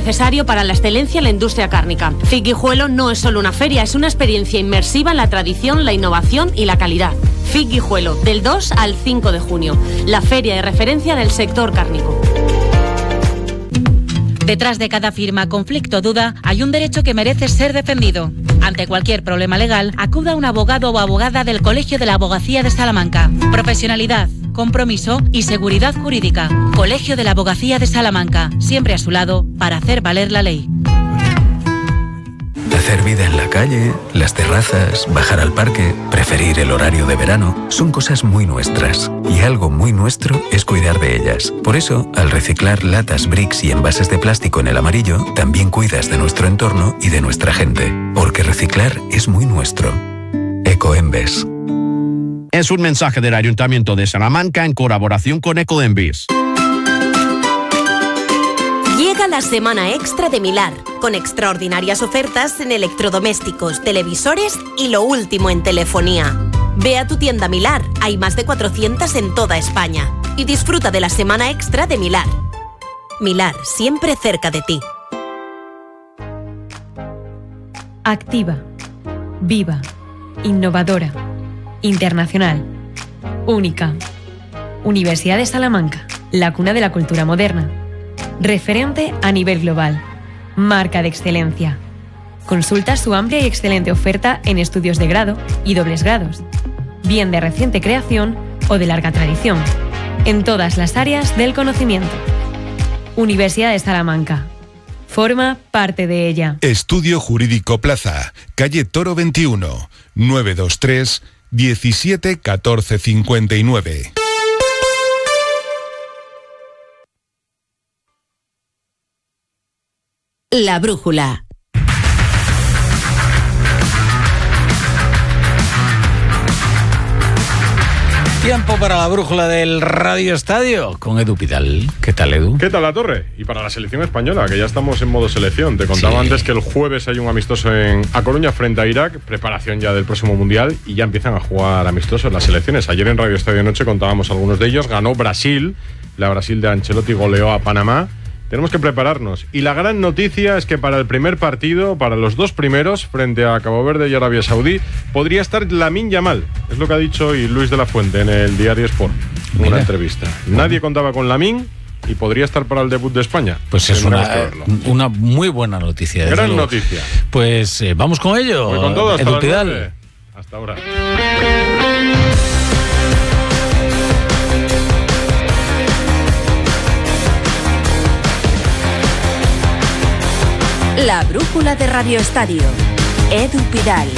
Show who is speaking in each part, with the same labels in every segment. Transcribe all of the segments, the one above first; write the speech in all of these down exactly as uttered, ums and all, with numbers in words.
Speaker 1: necesario para la excelencia en la industria cárnica. F I C Guijuelo no es solo una feria, es una experiencia inmersiva en la tradición, la innovación y la calidad. F I C Guijuelo, del dos al cinco de junio, la feria de referencia del sector cárnico.
Speaker 2: Detrás de cada firma, conflicto o duda, hay un derecho que merece ser defendido. Ante cualquier problema legal, acuda a un abogado o abogada del Colegio de la Abogacía de Salamanca. Profesionalidad, compromiso y seguridad jurídica. Colegio de la Abogacía de Salamanca, siempre a su lado para hacer valer la ley.
Speaker 3: Hacer vida en la calle, las terrazas, bajar al parque, preferir el horario de verano, son cosas muy nuestras. Y algo muy nuestro es cuidar de ellas. Por eso, al reciclar latas, bricks y envases de plástico en el amarillo, también cuidas de nuestro entorno y de nuestra gente. Porque reciclar es muy nuestro. Ecoembes.
Speaker 4: Es un mensaje del Ayuntamiento de Salamanca en colaboración con Ecoembes.
Speaker 5: Llega la semana extra de Milar, con extraordinarias ofertas en electrodomésticos, televisores y lo último en telefonía. Ve a tu tienda Milar, hay más de cuatrocientas en toda España. Y disfruta de la semana extra de Milar. Milar, siempre cerca de ti.
Speaker 6: Activa, viva, innovadora, internacional, única. Universidad de Salamanca, la cuna de la cultura moderna. Referente a nivel global. Marca de excelencia. Consulta su amplia y excelente oferta en estudios de grado y dobles grados, bien de reciente creación o de larga tradición, en todas las áreas del conocimiento. Universidad de Salamanca. Forma parte de ella.
Speaker 7: Estudio Jurídico Plaza, calle Toro veintiuno, nueve dos tres, diecisiete, catorce cincuenta y nueve.
Speaker 5: La brújula.
Speaker 8: Tiempo para la brújula del Radio Estadio con Edu Pidal. ¿Qué tal, Edu?
Speaker 9: ¿Qué tal, La Torre? Y para la selección española, que ya estamos en modo selección. Te contaba sí. antes que el jueves hay un amistoso en A Coruña frente a Irak, preparación ya del próximo Mundial, y ya empiezan a jugar amistosos las selecciones. Ayer en Radio Estadio Noche contábamos algunos de ellos. Ganó Brasil, la Brasil de Ancelotti goleó a Panamá. Tenemos que prepararnos. Y la gran noticia es que para el primer partido, para los dos primeros, frente a Cabo Verde y Arabia Saudí, podría estar Lamine Yamal. Es lo que ha dicho hoy Luis de la Fuente en el Diario Sport, en una entrevista. Nadie contaba con Lamine y podría estar para el debut de España.
Speaker 8: Pues es una, una muy buena noticia.
Speaker 9: Gran
Speaker 8: luego.
Speaker 9: noticia.
Speaker 8: Pues eh, vamos con ello.
Speaker 9: Voy con todo, hasta
Speaker 8: Edu Pidal.
Speaker 9: Hasta ahora.
Speaker 5: La brújula de Radio Estadio. Edu Pidal.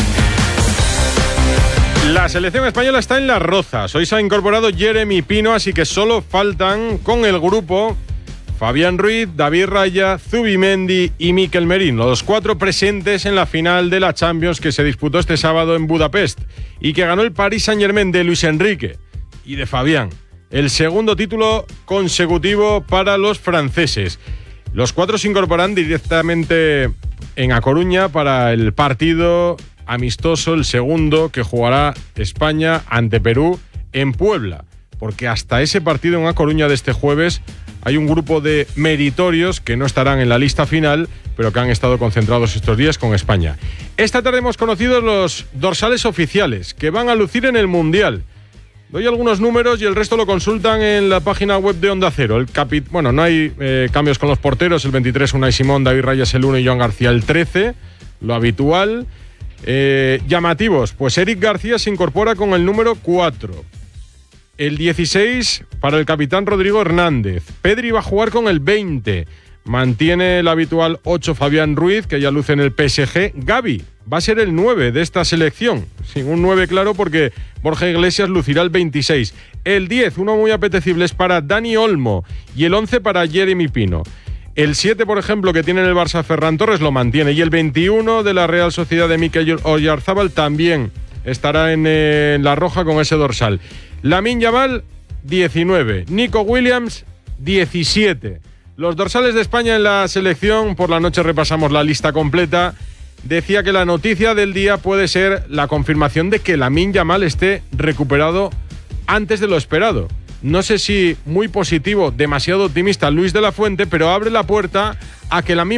Speaker 9: La selección española está en las rozas. Hoy se ha incorporado Jeremy Pino, así que solo faltan con el grupo Fabián Ruiz, David Raya, Zubimendi y Mikel Merino, los cuatro presentes en la final de la Champions que se disputó este sábado en Budapest y que ganó el Paris Saint-Germain de Luis Enrique y de Fabián. El segundo título consecutivo para los franceses. Los cuatro se incorporan directamente en A Coruña para el partido amistoso, el segundo, que jugará España ante Perú en Puebla. Porque hasta ese partido en A Coruña de este jueves hay un grupo de meritorios que no estarán en la lista final, pero que han estado concentrados estos días con España. Esta tarde hemos conocido los dorsales oficiales que van a lucir en el Mundial. Doy algunos números y el resto lo consultan en la página web de Onda Cero. El capi- bueno, no hay eh, cambios con los porteros. El veintitrés, Unai Simón, David Rayas el uno y Joan García el trece. Lo habitual. Eh, llamativos, pues Eric García se incorpora con el número cuatro. El dieciséis para el capitán Rodrigo Hernández. Pedri va a jugar con el veinte. Mantiene el habitual ocho Fabián Ruiz, que ya luce en el P S G. Gavi va a ser el nueve de esta selección. Sin un nueve claro porque Borja Iglesias lucirá el veintiséis. El diez, uno muy apetecible, es para Dani Olmo. Y el once para Jeremy Pino. El siete, por ejemplo, que tiene en el Barça Ferran Torres, lo mantiene. Y el veintiuno de la Real Sociedad de Mikel Oyarzábal también estará en, eh, en la roja con ese dorsal. Lamine Yamal, diecinueve. Nico Williams, diecisiete. Los dorsales de España en la selección, por la noche repasamos la lista completa. Decía que la noticia del día puede ser la confirmación de que Lamine Yamal esté recuperado antes de lo esperado. No sé si muy positivo, demasiado optimista Luis de la Fuente, pero abre la puerta a que Lamine